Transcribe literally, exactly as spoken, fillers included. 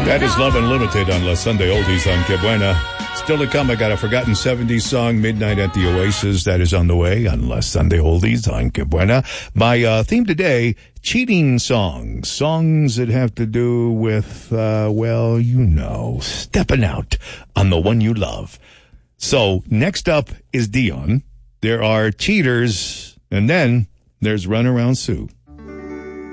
That is Love Unlimited on La Sunday Oldies on Que Buena. Still to come, I got a forgotten seventies song, Midnight at the Oasis. That is on the way on La Sunday Oldies on Que Buena. My uh, theme today, cheating songs. Songs that have to do with, uh, well, you know, stepping out on the one you love. So next up is Dion. There are cheaters, and then there's Runaround Sue.